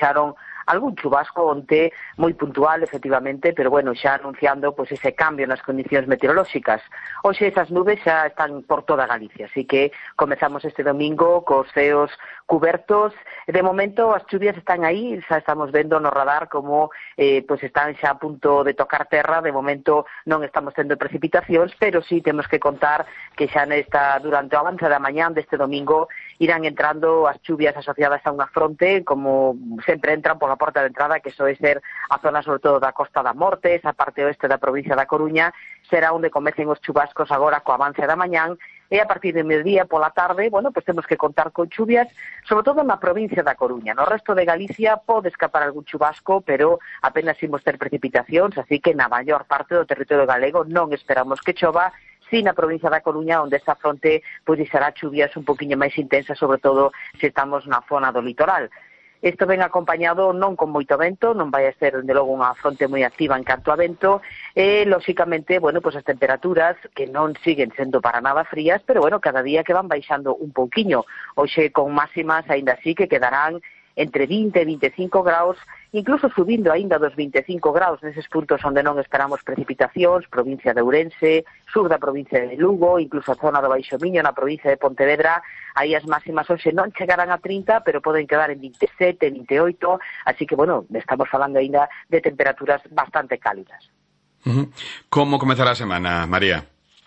aprovecharon algún chubasco onte moi puntual, efectivamente, pero bueno, xa anunciando pois ese cambio nas condicións meteorolóxicas. Hoxe esas nubes xa están por toda Galicia, así que comezamos este domingo cos ceos cubertos. De momento as chuvias están aí, xa estamos vendo no radar como pois están xa a punto de tocar terra. De momento non estamos tendo precipitacións, pero sí temos que contar que xa durante o avance da mañán deste domingo irán entrando as chuvias asociadas a unha fronte, como sempre entran pola porta de entrada, que soe ser a zona sobre todo da Costa da Morte, esa parte oeste da provincia da Coruña, será onde comecen os chubascos agora co avance da mañán, e a partir de mediodía pola tarde, bueno, pois temos que contar con chuvias, sobre todo na provincia da Coruña. No resto de Galicia pode escapar algún chubasco, pero apenas imos ter precipitacións, así que na maior parte do territorio galego non esperamos que chova, si na provincia da Coruña, onde esta fronte pois será chuvias un poquinho máis intensas, sobre todo se estamos na zona do litoral. Isto ven acompañado non con moito vento, non vai a ser, dende logo, unha fronte moi activa en canto a vento, e, lóxicamente, bueno, pois as temperaturas que non siguen sendo para nada frías, pero, bueno, cada día que van baixando un pouquiño. Hoxe con máximas, aínda así, que quedarán entre 20 e 25 graus, incluso subindo aínda dos 25 graus neses puntos onde non esperamos precipitacións, provincia de Ourense, sur da provincia de Lugo, incluso a zona do Baixo Miño, na provincia de Pontevedra. Aí as máximas hoxe non chegarán a 30, pero poden quedar en 27, 28, así que, bueno, estamos falando aínda de temperaturas bastante cálidas. Como comezará a semana, María?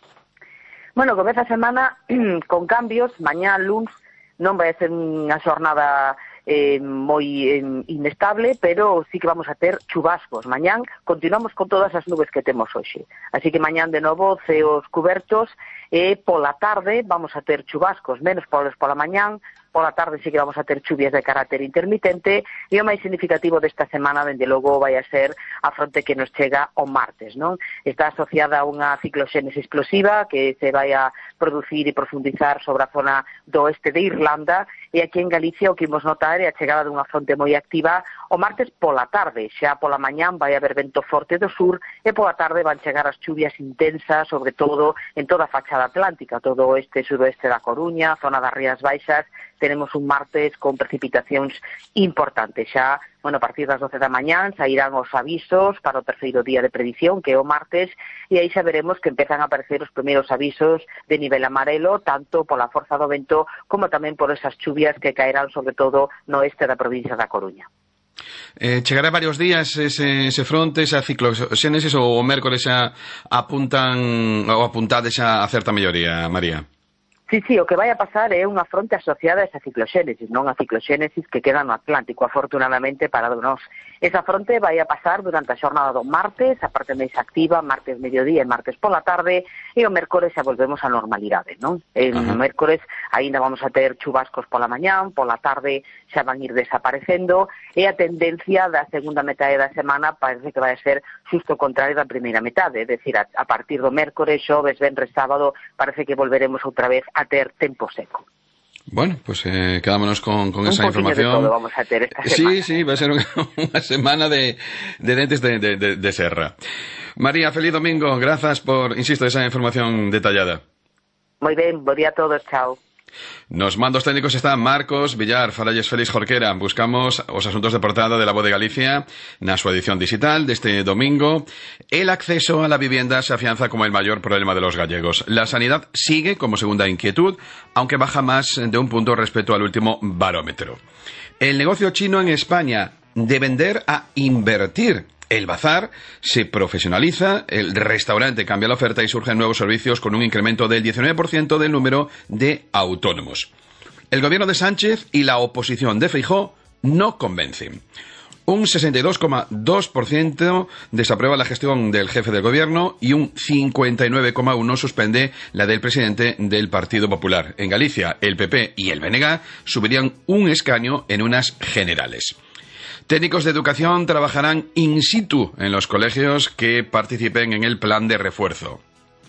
Bueno, comeza a semana con cambios. Mañá, luns, non vai a ser unha xornada moi inestable, pero sí que vamos a ter chubascos. Mañán continuamos con todas as nubes que temos hoxe, así que mañán de novo ceos cubertos, e pola tarde vamos a ter chubascos, menos pola mañán. Pola tarde sí que vamos a ter chuvias de carácter intermitente, e o máis significativo desta semana, dende logo, vai a ser a fronte que nos chega o martes, non? Está asociada a unha cicloxénese explosiva que se vai a producir e profundizar sobre a zona do oeste de Irlanda, e aquí en Galicia o que imos notar é a chegada dunha fronte moi activa o martes pola tarde. Xa pola mañán vai haber vento forte do sur, e pola tarde van chegar as chuvias intensas, sobre todo en toda a fachada atlántica, todo o oeste e suroeste da Coruña, zona das Rías Baixas. Tenemos un martes con precipitacións importantes. Xa, bueno, a partir das 12 da mañán sairán os avisos para o terceiro día de predición, que é o martes, e aí xa veremos que empezan a aparecer os primeiros avisos de nivel amarelo, tanto pola forza do vento como tamén por esas chuvias que caerán sobre todo no oeste da provincia da Coruña. Chegará varios días ese fronte, esa cicloxénesis, ou o mércores xa apuntades xa a certa melloría, María? Sí, o que vai a pasar é unha fronte asociada a esa cicloxénesis, non a cicloxénesis que queda no Atlántico, afortunadamente para nós. Esa fronte vai a pasar durante a xornada do martes, a parte máis activa, martes mediodía e martes pola tarde, e o mércores xa volvemos á normalidade, non? O mércores aínda vamos a ter chubascos pola mañán, pola tarde xa van ir desaparecendo, e a tendencia da segunda metade da semana parece que vai a ser xusto o contrario da primeira metade, é dicir, a partir do mércores, xoves, venres, sábado, parece que volveremos outra vez a ter tempo seco. Bueno, pues quedámonos con esa información. Un poquinho de todo vamos a ter esta semana. Sí, va a ser unha semana de dentes de serra. María, feliz domingo. Grazas por, insisto, esa información detallada. Moi ben, bo día a todos, chao. Nos mandos técnicos está Marcos Villar, faralles Félix Jorquera. Buscamos os asuntos de portada de La Voz de Galicia na súa edición digital deste domingo. El acceso a la vivienda se afianza como el mayor problema de los gallegos. La sanidad sigue como segunda inquietud, aunque baja más de un punto respecto al último barómetro. El negocio chino en España, de vender a invertir. El bazar se profesionaliza, el restaurante cambia la oferta y surgen nuevos servicios con un incremento del 19% del número de autónomos. El gobierno de Sánchez y la oposición de Feijóo no convencen. Un 62,2% desaprueba la gestión del jefe del gobierno y un 59,1% suspende la del presidente del Partido Popular. En Galicia, el PP y el BNG subirían un escaño en unas generales. Técnicos de educación trabajarán in situ en los colegios que participen en el plan de refuerzo.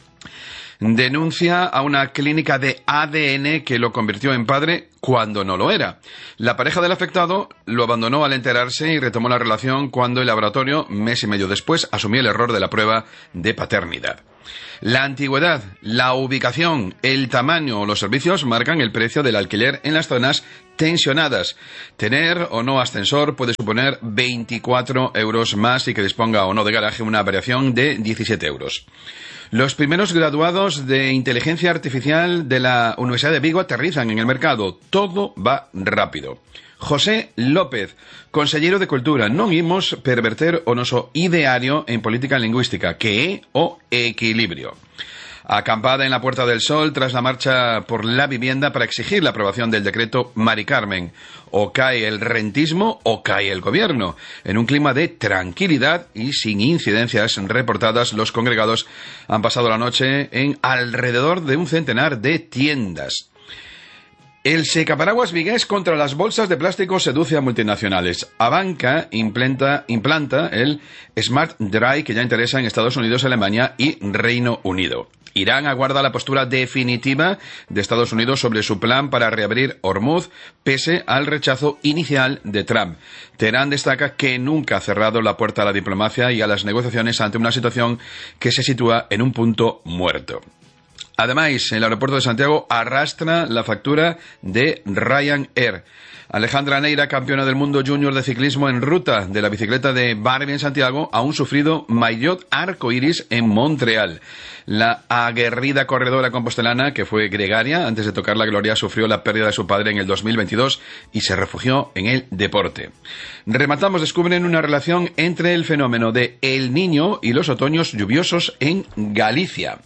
Denuncia a una clínica de ADN que lo convirtió en padre cuando no lo era. La pareja del afectado lo abandonó al enterarse y retomó la relación cuando el laboratorio, mes y medio después, asumió el error de la prueba de paternidad. La antigüedad, la ubicación, el tamaño o los servicios marcan el precio del alquiler en las zonas tensionadas. Tener o no ascensor puede suponer 24 euros más y que disponga o no de garaje una variación de 17 euros. Los primeros graduados de inteligencia artificial de la Universidad de Vigo aterrizan en el mercado. Todo va rápido. José López, consellero de Cultura, non imos perverter o noso ideario en política lingüística, que é o equilibrio. Acampada en la Puerta del Sol tras la marcha por la vivienda para exigir la aprobación del decreto Mari Carmen. O cae el rentismo o cae el gobierno. En un clima de tranquilidad y sin incidencias reportadas, los congregados han pasado la noche en alrededor de un centenar de tiendas. El secaparaguas vigués contra las bolsas de plástico seduce a multinacionales. Abanca implanta el Smart Dry que ya interesa en Estados Unidos, Alemania y Reino Unido. Irán aguarda la postura definitiva de Estados Unidos sobre su plan para reabrir Hormuz, pese al rechazo inicial de Trump. Teherán destaca que nunca ha cerrado la puerta a la diplomacia y a las negociaciones ante una situación que se sitúa en un punto muerto. Además, el aeropuerto de Santiago arrastra la factura de Ryanair. Alejandra Neira, campeona del mundo junior de ciclismo en ruta de la bicicleta de Barbie en Santiago, aún sufrido maillot arcoiris en Montreal. La aguerrida corredora compostelana, que fue gregaria antes de tocar la gloria, sufrió la pérdida de su padre en el 2022 y se refugió en el deporte. Rematamos, descubren una relación entre el fenómeno de El Niño y los otoños lluviosos en Galicia.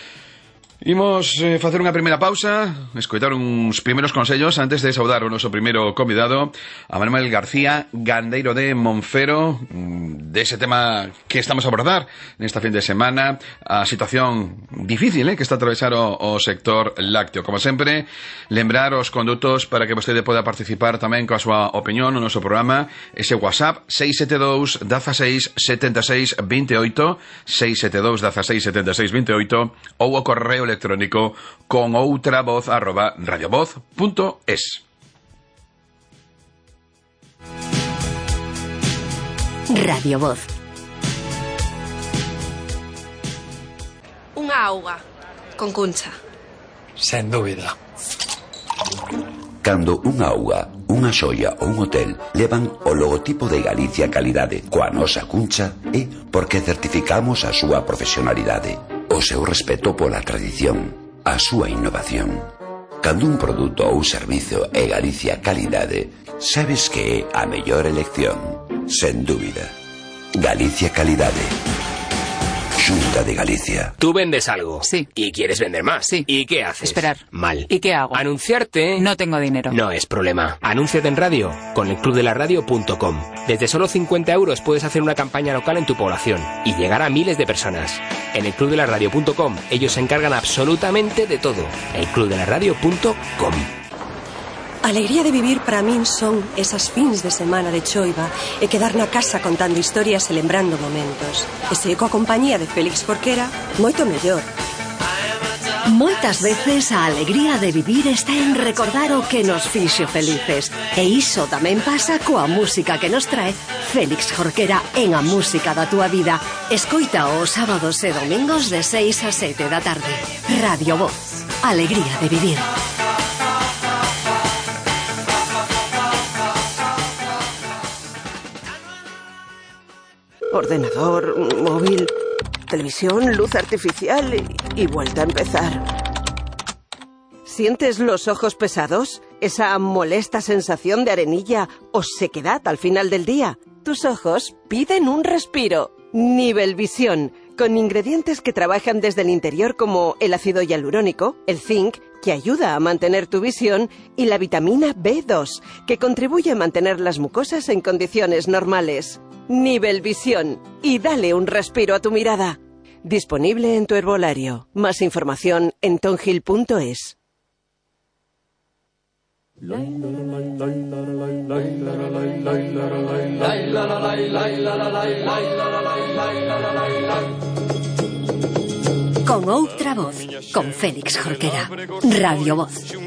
Imos facer unha primeira pausa, escoitar uns primeiros consellos antes de saudar o noso primeiro convidado, a Manuel García, gandeiro de Monfero, dese tema que estamos a abordar nesta fin de semana, a situación difícil que está a atravesar o sector lácteo. Como sempre, lembrar os condutos para que vostede poda participar tamén coa súa opinión no noso programa, ese WhatsApp 672 16 76 28, 672 16 76 28, ou o correo electrónico con outravoz@radiovoz.es. Radio Voz. Unha auga con Cuncha. Sen dúbida. Cando unha auga, unha xoia ou un hotel levan o logotipo de Galicia Calidade coa nosa Cuncha, é porque certificamos a súa profesionalidade, o seu respeto pola tradición, a súa innovación. Cando un produto ou servizo é Galicia Calidade, sabes que é a mellor elección, sen dúbida. Galicia Calidade. Xunta de Galicia. Tú vendes algo. Sí. ¿Y quieres vender más? Sí. ¿Y qué haces? Esperar. Mal. ¿Y qué hago? Anunciarte. No tengo dinero. No es problema. Anúnciate en radio con elclubdelaradio.com. Desde solo 50 euros puedes hacer una campaña local en tu población y llegar a miles de personas. En elclubdelaradio.com ellos se encargan absolutamente de todo. elclubdelaradio.com. A alegría de vivir para min son esas fins de semana de choiva e quedar na casa contando historias e lembrando momentos. E se coa compañía de Félix Jorquera, moito mellor. Moitas veces a alegría de vivir está en recordar o que nos fixo felices. E iso tamén pasa coa música que nos trae Félix Jorquera en A Música da Túa Vida. Escoita os sábados e domingos de 6 a 7 da tarde. Radio Voz. Alegría de vivir. Ordenador, móvil, televisión, luz artificial y vuelta a empezar. ¿Sientes los ojos pesados? ¿Esa molesta sensación de arenilla o sequedad al final del día? Tus ojos piden un respiro. Nivel Visión, con ingredientes que trabajan desde el interior como el ácido hialurónico, el zinc, que ayuda a mantener tu visión, y la vitamina B2, que contribuye a mantener las mucosas en condiciones normales. Nivel Visión, y dale un respiro a tu mirada. Disponible en tu herbolario. Más información en tonhill.es. Con outra voz, con Félix Jorquera. Radio Voz.